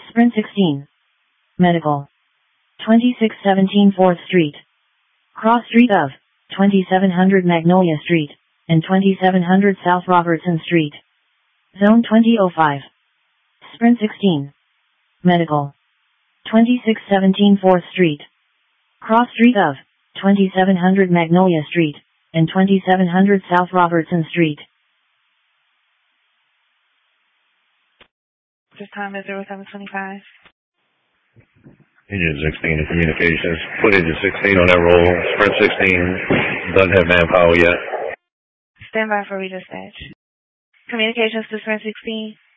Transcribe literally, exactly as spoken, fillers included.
Sprint sixteen. Medical. twenty-six seventeen fourth Street. Cross Street of twenty-seven hundred Magnolia Street and twenty-seven hundred South Robertson Street. Zone twenty oh five. Sprint sixteen. Medical. twenty-six seventeen fourth Street. Cross Street of twenty-seven hundred Magnolia Street and twenty-seven hundred South Robertson Street. This time is zero seven twenty-five. Engine sixteen in communications. Put engine sixteen on that roll. Sprint sixteen doesn't have manpower yet. Stand by for redispatch. Communications to Sprint sixteen.